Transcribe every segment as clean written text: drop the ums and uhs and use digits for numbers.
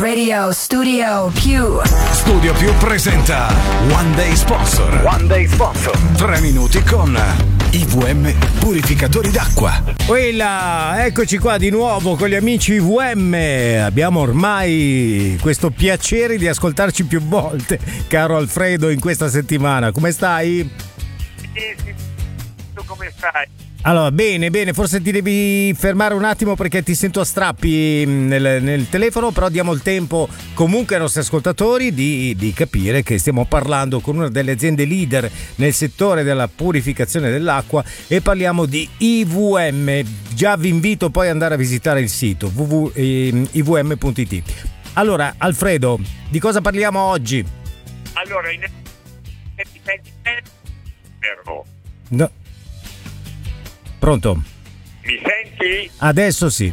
Radio Studio Più. Studio Più presenta One Day Sponsor. 3 minuti con IVM Purificatori d'acqua. Quella, eccoci qua di nuovo con gli amici IVM. Abbiamo ormai questo piacere di ascoltarci più volte, caro Alfredo, in questa settimana. Come stai? Sì. Tu come stai? Allora, bene, forse ti devi fermare un attimo perché ti sento a strappi nel telefono, però diamo il tempo comunque ai nostri ascoltatori di capire che stiamo parlando con una delle aziende leader nel settore della purificazione dell'acqua e parliamo di IVM. Già vi invito poi ad andare a visitare il sito www.ivm.it. Allora, Alfredo, di cosa parliamo oggi? Allora, No. Pronto? Mi senti? Adesso sì.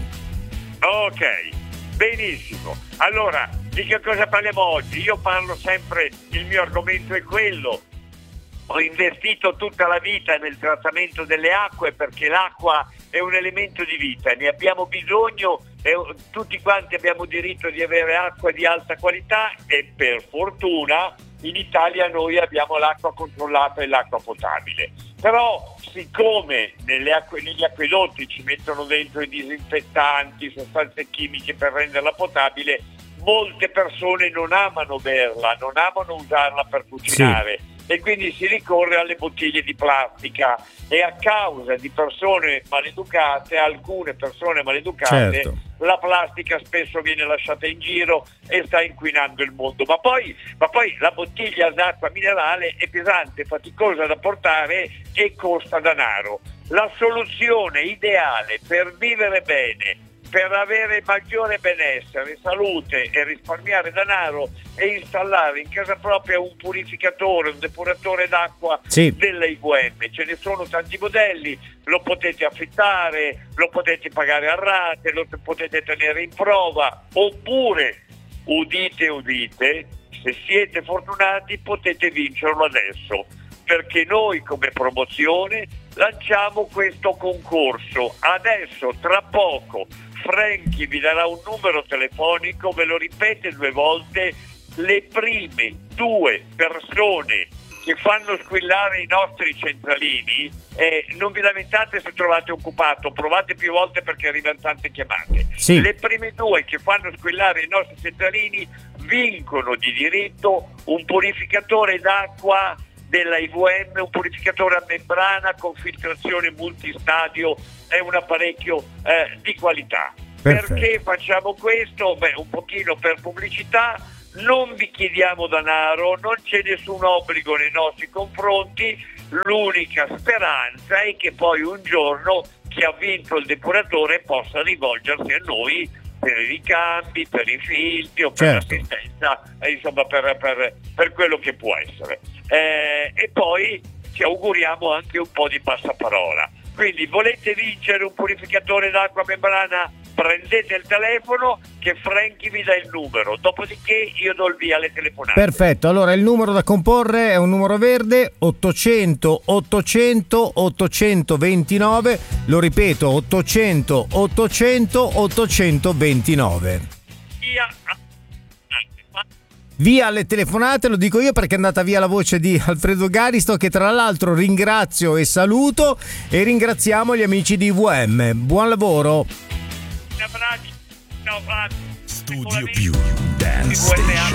Ok, benissimo. Allora, di che cosa parliamo oggi? Io parlo sempre, il mio argomento è quello. Ho investito tutta la vita nel trattamento delle acque perché l'acqua è un elemento di vita, ne abbiamo bisogno e tutti quanti abbiamo diritto di avere acqua di alta qualità e per fortuna in Italia noi abbiamo l'acqua controllata e l'acqua potabile. Però siccome negli acquedotti ci mettono dentro i disinfettanti, sostanze chimiche per renderla potabile, molte persone non amano berla, non amano usarla per cucinare. Sì. E quindi si ricorre alle bottiglie di plastica e a causa di persone maleducate, alcune persone maleducate, certo, la plastica spesso viene lasciata in giro e sta inquinando il mondo. Ma poi la bottiglia d'acqua minerale è pesante, faticosa da portare e costa denaro. La soluzione ideale per vivere bene, per avere maggiore benessere, salute e risparmiare denaro è installare in casa propria un purificatore, un depuratore d'acqua, sì, della IVM. Ce ne sono tanti modelli, lo potete affittare, lo potete pagare a rate, lo potete tenere in prova, oppure, udite, se siete fortunati potete vincerlo adesso, perché noi come promozione lanciamo questo concorso. Adesso, tra poco, Franchi vi darà un numero telefonico, ve lo ripete 2 volte, le prime 2 persone che fanno squillare i nostri centralini, non vi lamentate se trovate occupato, provate più volte perché arrivano tante chiamate. Sì. Le prime 2 che fanno squillare i nostri centralini vincono di diritto un purificatore d'acqua della IVM, un purificatore a membrana con filtrazione multistadio, è un apparecchio di qualità. Perfetto. Perché facciamo questo? Un pochino per pubblicità, non vi chiediamo denaro, non c'è nessun obbligo nei nostri confronti, l'unica speranza è che poi un giorno chi ha vinto il depuratore possa rivolgersi a noi per i ricambi, per i filtri o per l'assistenza, insomma per quello che può essere. E poi ci auguriamo anche un po' di passaparola. Quindi volete vincere un purificatore d'acqua membrana? Prendete il telefono che Franchi vi dà il numero, dopodiché io do il via alle telefonate. Perfetto, allora il numero da comporre è un numero verde 800 800 829, lo ripeto 800 800 829. Via alle telefonate, lo dico io perché è andata via la voce di Alfredo Garisto, che tra l'altro ringrazio e saluto, e ringraziamo gli amici di IVM. Buon lavoro. Un abbraccio. Ciao, Studio Più Dance Station.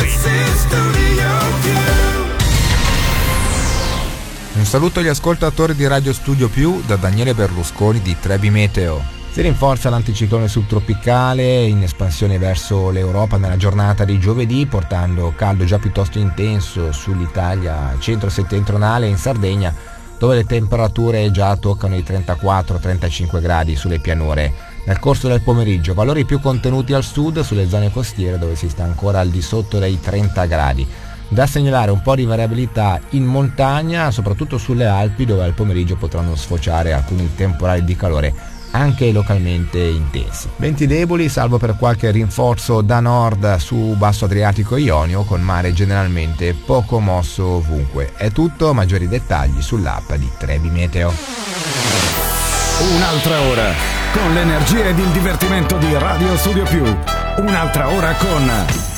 Un saluto agli ascoltatori di Radio Studio Più da Daniele Berlusconi di Trebi Meteo. Si rinforza l'anticiclone subtropicale in espansione verso l'Europa nella giornata di giovedì, portando caldo già piuttosto intenso sull'Italia centro-settentrionale e in Sardegna, dove le temperature già toccano i 34-35 gradi sulle pianure. Nel corso del pomeriggio valori più contenuti al sud, sulle zone costiere dove si sta ancora al di sotto dei 30 gradi. Da segnalare un po' di variabilità in montagna, soprattutto sulle Alpi, dove al pomeriggio potranno sfociare alcuni temporali di calore anche localmente intensi. Venti deboli, salvo per qualche rinforzo da nord su basso Adriatico e Ionio, con mare generalmente poco mosso ovunque. È tutto, maggiori dettagli sull'app di Trebi Meteo. Un'altra ora con l'energia ed il divertimento di Radio Studio Più. Un'altra ora con